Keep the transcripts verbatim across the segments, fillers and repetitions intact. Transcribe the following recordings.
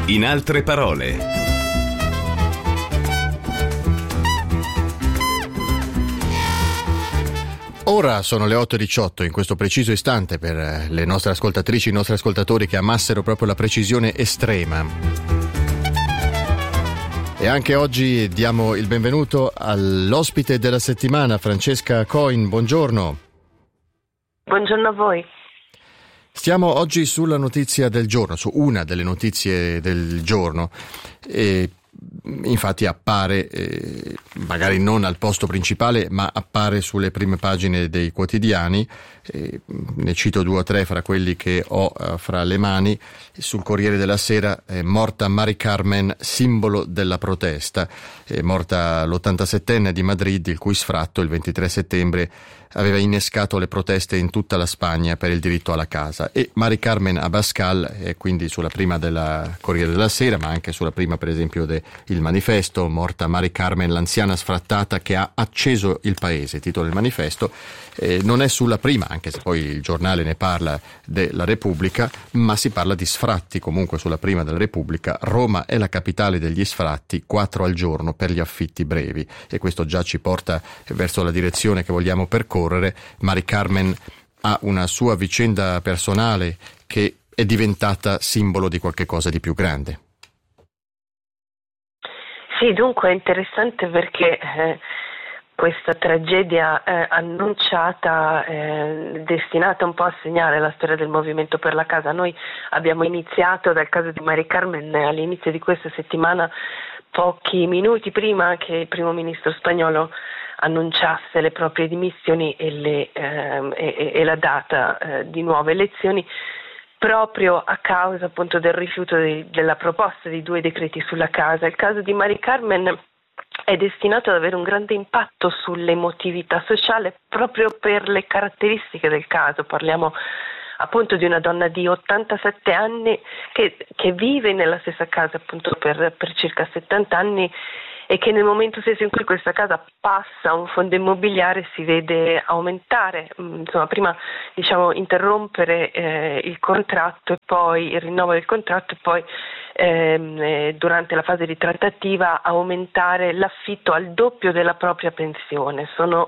In altre parole. Ora sono le otto e diciotto, in questo preciso istante, per le nostre ascoltatrici e i nostri ascoltatori che amassero proprio la precisione estrema. E anche oggi diamo il benvenuto all'ospite della settimana, Francesca Coin. Buongiorno. Buongiorno a voi. Stiamo oggi sulla notizia del giorno, su una delle notizie del giorno. E infatti appare, eh, magari non al posto principale, ma appare sulle prime pagine dei quotidiani. Eh, ne cito due o tre fra quelli che ho eh, fra le mani. Sul Corriere della Sera è morta Mari Carmen, simbolo della protesta. È morta l'ottantasettenne di Madrid, il cui sfratto il ventitré settembre aveva innescato le proteste in tutta la Spagna per il diritto alla casa. E Mari Carmen Abascal è quindi sulla prima della Corriere della Sera, ma anche sulla prima per esempio de Il Manifesto. Morta Mari Carmen, l'anziana sfrattata che ha acceso il paese, titolo del Manifesto. Eh, non è sulla prima, anche se poi il giornale ne parla, della Repubblica, ma si parla di sfratti comunque sulla prima della Repubblica. Roma è la capitale degli sfratti, quattro al giorno per gli affitti brevi, e questo già ci porta verso la direzione che vogliamo percorrere. Mari Carmen ha una sua vicenda personale che è diventata simbolo di qualche cosa di più grande. Sì, dunque è interessante perché eh, questa tragedia eh, annunciata, eh, destinata un po' a segnare la storia del movimento per la casa. Noi abbiamo iniziato dal caso di Mari Carmen all'inizio di questa settimana, pochi minuti prima che il primo ministro spagnolo annunciasse le proprie dimissioni e, le, ehm, e, e la data eh, di nuove elezioni, proprio a causa appunto del rifiuto di, della proposta di due decreti sulla casa. Il caso di Mari Carmen è destinato ad avere un grande impatto sull'emotività sociale proprio per le caratteristiche del caso. Parliamo appunto di una donna di ottantasette anni che, che vive nella stessa casa appunto per, per circa settanta anni, e che nel momento stesso in cui questa casa passa a un fondo immobiliare si vede aumentare, insomma prima diciamo interrompere eh, il contratto e poi il rinnovo del contratto e poi ehm, eh, durante la fase di trattativa aumentare l'affitto al doppio della propria pensione. Sono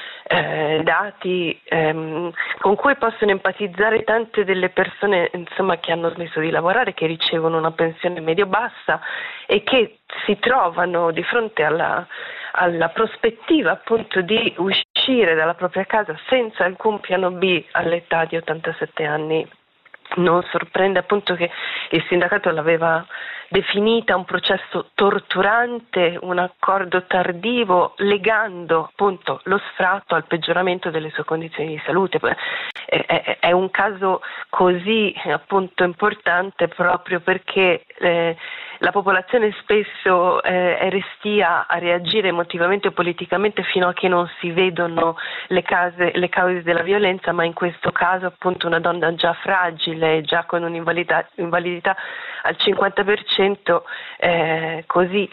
Eh, dati ehm, con cui possono empatizzare tante delle persone insomma che hanno smesso di lavorare, che ricevono una pensione medio-bassa e che si trovano di fronte alla, alla prospettiva appunto di uscire dalla propria casa senza alcun piano B all'età di ottantasette anni. Non sorprende appunto che il sindacato l'aveva definita un processo torturante, un accordo tardivo, legando appunto lo sfratto al peggioramento delle sue condizioni di salute. È, è, è un caso così appunto importante proprio perché eh, la popolazione spesso eh, è restia a reagire emotivamente o politicamente fino a che non si vedono le, case, le cause della violenza, ma in questo caso appunto una donna già fragile, già con un'invalidità invalidità al cinquanta per cento, eh, così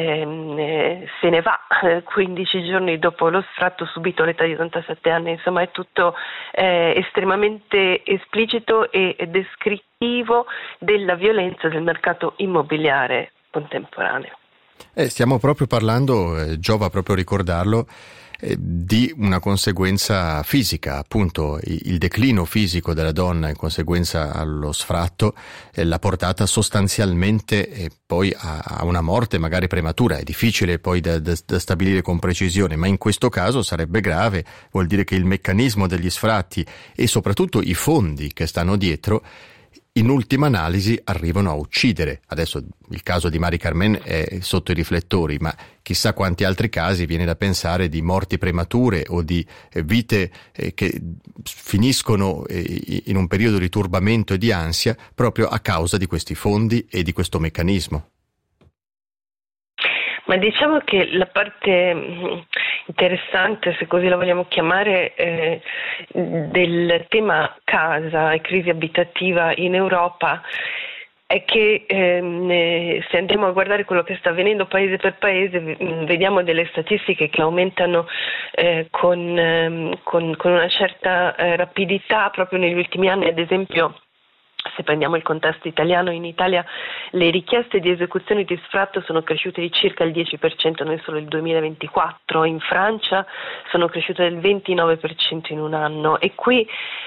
eh, se ne va eh, quindici giorni dopo lo sfratto subito all'età di ottantasette anni. Insomma è tutto eh, estremamente esplicito e descrittivo della violenza del mercato immobiliare contemporaneo. Eh, stiamo proprio parlando, eh, giova proprio ricordarlo, eh, di una conseguenza fisica, appunto il, il declino fisico della donna in conseguenza allo sfratto eh, l'ha portata sostanzialmente eh, poi a, a una morte magari prematura. È difficile poi da, da, da stabilire con precisione, ma in questo caso sarebbe grave. Vuol dire che il meccanismo degli sfratti e soprattutto i fondi che stanno dietro in ultima analisi arrivano a uccidere. Adesso il caso di Mari Carmen è sotto i riflettori, ma chissà quanti altri casi viene da pensare di morti premature o di eh, vite eh, che finiscono eh, in un periodo di turbamento e di ansia proprio a causa di questi fondi e di questo meccanismo. Ma diciamo che la parte interessante, se così la vogliamo chiamare, eh, del tema casa e crisi abitativa in Europa è che ehm, se andiamo a guardare quello che sta avvenendo paese per paese, vediamo delle statistiche che aumentano eh, con, ehm, con, con una certa eh, rapidità proprio negli ultimi anni. Ad esempio, Se prendiamo il contesto italiano, in Italia le richieste di esecuzione di sfratto sono cresciute di circa il dieci per cento nel solo il duemilaventiquattro, in Francia sono cresciute del ventinove per cento in un anno, e qui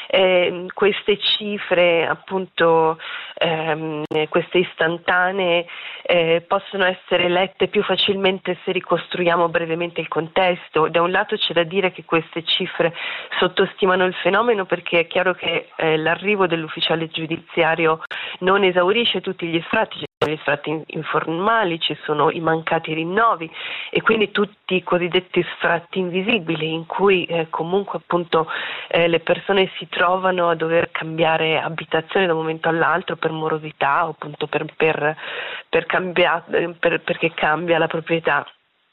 eh, queste cifre, appunto ehm, queste istantanee, eh, possono essere lette più facilmente se ricostruiamo brevemente il contesto. Da un lato c'è da dire che queste cifre sottostimano il fenomeno, perché è chiaro che eh, l'arrivo dell'ufficiale giudiziario non esaurisce tutti gli sfratti. Ci sono gli sfratti informali, ci sono i mancati rinnovi e quindi tutti i cosiddetti sfratti invisibili, in cui eh, comunque appunto eh, le persone si trovano a dover cambiare abitazione da un momento all'altro per morosità o appunto per, per, per cambiare, per, perché cambia la proprietà.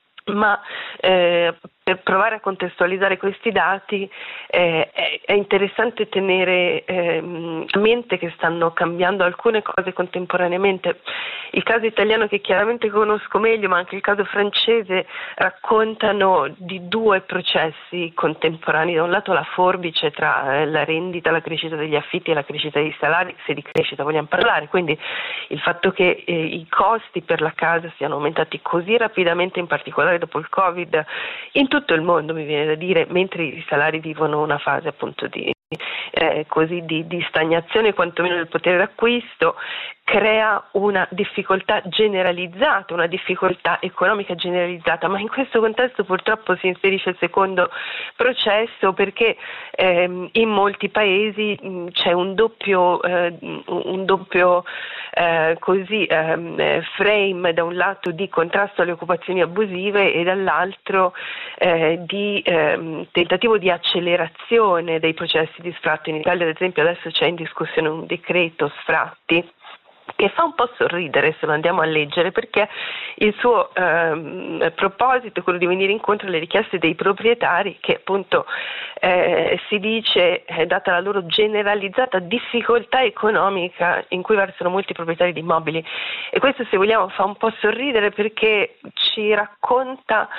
Ma eh, per provare a contestualizzare questi dati eh, è, è interessante tenere eh, a mente che stanno cambiando alcune cose contemporaneamente. Il caso italiano, che chiaramente conosco meglio, ma anche il caso francese, raccontano di due processi contemporanei. Da un lato la forbice tra eh, la rendita, la crescita degli affitti e la crescita dei salari, se di crescita vogliamo parlare, quindi il fatto che eh, i costi per la casa siano aumentati così rapidamente, in particolare dopo il Covid, in tutto il mondo, mi viene da dire, mentre i salari vivono una fase appunto di eh, così di, di stagnazione, quantomeno del potere d'acquisto, crea una difficoltà generalizzata, una difficoltà economica generalizzata, ma in questo contesto purtroppo si inserisce il secondo processo, perché ehm, in molti paesi mh, c'è un doppio, eh, un doppio eh, così, ehm, frame, da un lato di contrasto alle occupazioni abusive e dall'altro eh, di ehm, tentativo di accelerazione dei processi di sfratto. In Italia, ad esempio, adesso c'è in discussione un decreto sfratti che fa un po' sorridere se lo andiamo a leggere, perché il suo ehm, proposito è quello di venire incontro alle richieste dei proprietari, che appunto eh, si dice, eh, data la loro generalizzata difficoltà economica in cui versano molti proprietari di immobili. E questo, se vogliamo, fa un po' sorridere, perché ci racconta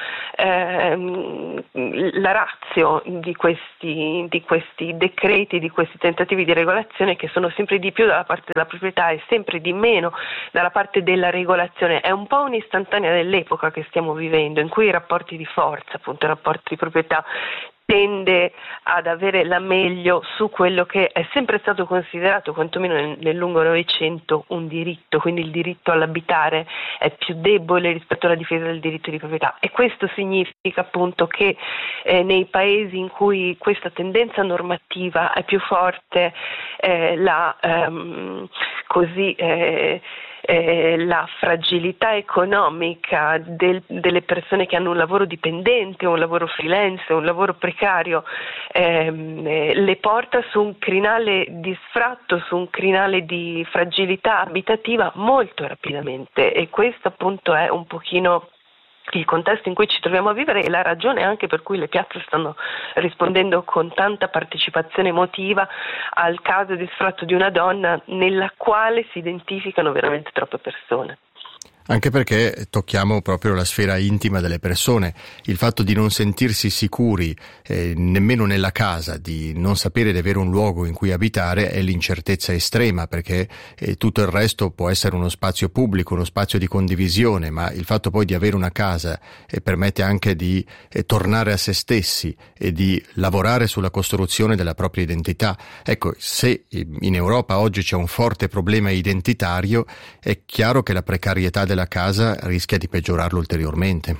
ehm, la ratio di questi, di questi decreti, di questi tentativi di regolazione, che sono sempre di più dalla parte della proprietà e sempre di meno dalla parte della regolazione. È un po' un'istantanea dell'epoca che stiamo vivendo, in cui i rapporti di forza, appunto i rapporti di proprietà, tende ad avere la meglio su quello che è sempre stato considerato, quantomeno nel, nel lungo Novecento, un diritto. Quindi il diritto all'abitare è più debole rispetto alla difesa del diritto di proprietà, e questo significa appunto che eh, nei paesi in cui questa tendenza normativa è più forte, eh, la ehm, così eh, Eh, la fragilità economica del, delle persone che hanno un lavoro dipendente, un lavoro freelance, un lavoro precario, ehm, eh, le porta su un crinale di sfratto, su un crinale di fragilità abitativa molto rapidamente, e questo appunto è un pochino il contesto in cui ci troviamo a vivere, e la ragione anche per cui le piazze stanno rispondendo con tanta partecipazione emotiva al caso di sfratto di una donna, nella quale si identificano veramente troppe persone. Anche perché tocchiamo proprio la sfera intima delle persone, il fatto di non sentirsi sicuri eh, nemmeno nella casa, di non sapere di avere un luogo in cui abitare, è l'incertezza estrema, perché eh, tutto il resto può essere uno spazio pubblico, uno spazio di condivisione, ma il fatto poi di avere una casa eh, permette anche di eh, tornare a se stessi e di lavorare sulla costruzione della propria identità. Ecco, se in Europa oggi c'è un forte problema identitario, è chiaro che la precarietà della la casa rischia di peggiorarlo ulteriormente.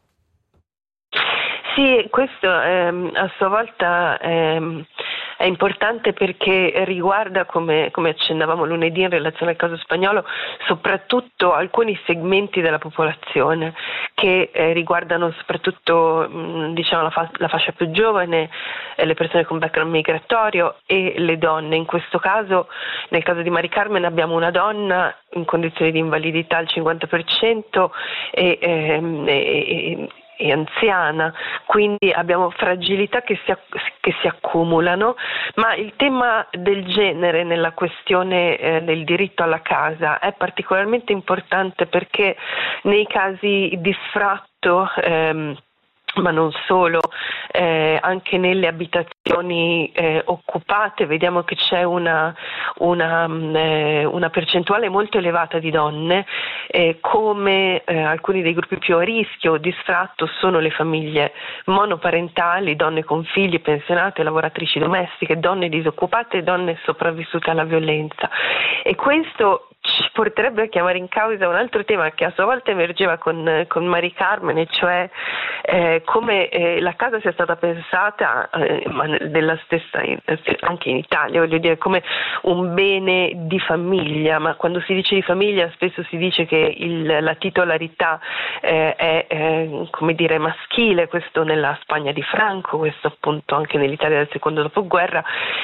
Sì, questo ehm, a sua volta ehm, è importante, perché riguarda, come, come accennavamo lunedì in relazione al caso spagnolo, soprattutto alcuni segmenti della popolazione, che eh, riguardano soprattutto mh, diciamo la, fa- la fascia più giovane, eh, le persone con background migratorio e le donne. In questo caso, nel caso di Mari Carmen, abbiamo una donna in condizioni di invalidità al cinquanta per cento e, ehm, e, e e anziana, quindi abbiamo fragilità che si, che si accumulano, ma il tema del genere nella questione eh, del diritto alla casa è particolarmente importante, perché nei casi di sfratto ehm, ma non solo, eh, anche nelle abitazioni eh, occupate vediamo che c'è una, una, eh, una percentuale molto elevata di donne, eh, come eh, alcuni dei gruppi più a rischio di sfratto sono le famiglie monoparentali, donne con figli, pensionate, lavoratrici domestiche, donne disoccupate e donne sopravvissute alla violenza. E questo ci porterebbe a chiamare in causa un altro tema che a sua volta emergeva con, con Mari Carmen, e cioè eh, come eh, la casa sia stata pensata eh, ma della stessa, anche in Italia, voglio dire, come un bene di famiglia, ma quando si dice di famiglia spesso si dice che il, la titolarità eh, è eh, come dire maschile, questo nella Spagna di Franco, questo appunto anche nell'Italia del secondo dopoguerra.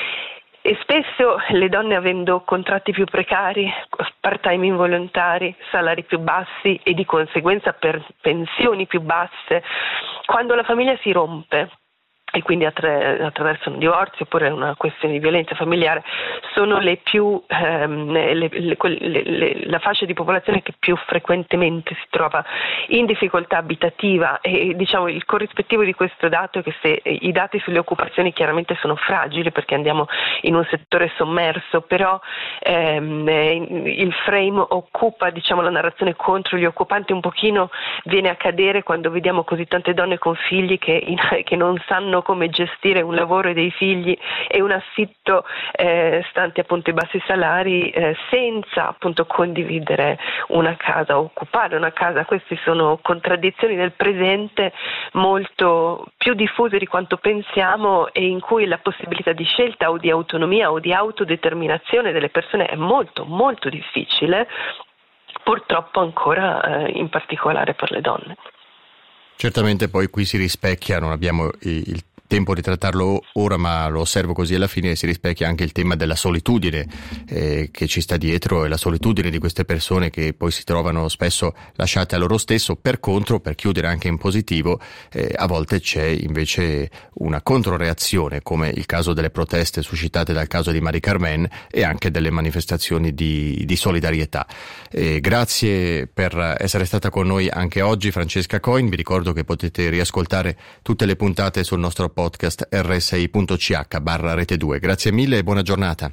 E spesso le donne, avendo contratti più precari, part-time involontari, salari più bassi e di conseguenza per pensioni più basse, quando la famiglia si rompe e quindi attraverso un divorzio oppure una questione di violenza familiare, sono le più ehm, le, le, le, le, la fascia di popolazione che più frequentemente si trova in difficoltà abitativa. E diciamo il corrispettivo di questo dato è che se i dati sulle occupazioni chiaramente sono fragili perché andiamo in un settore sommerso, però ehm, il frame occupa, diciamo, la narrazione contro gli occupanti un pochino viene a cadere quando vediamo così tante donne con figli che, in, che non sanno come gestire un lavoro e dei figli e un affitto eh, stanti appunto i bassi salari, eh, senza appunto condividere una casa, occupare una casa. Queste sono contraddizioni del presente molto più diffuse di quanto pensiamo, e in cui la possibilità di scelta o di autonomia o di autodeterminazione delle persone è molto molto difficile, purtroppo ancora eh, in particolare per le donne. Certamente poi qui si rispecchia, non abbiamo il tempo di trattarlo ora, ma lo osservo così alla fine, si rispecchia anche il tema della solitudine eh, che ci sta dietro, e la solitudine di queste persone che poi si trovano spesso lasciate a loro stesso. Per contro, per chiudere anche in positivo, eh, a volte c'è invece una controreazione, come il caso delle proteste suscitate dal caso di Mari Carmen e anche delle manifestazioni di, di solidarietà. Eh, grazie per essere stata con noi anche oggi, Francesca Coin. Vi ricordo che potete riascoltare tutte le puntate sul nostro podcast erre esse i punto c h barra rete due. Grazie mille e buona giornata.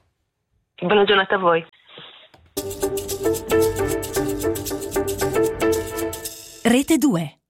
Buona giornata a voi. Rete due.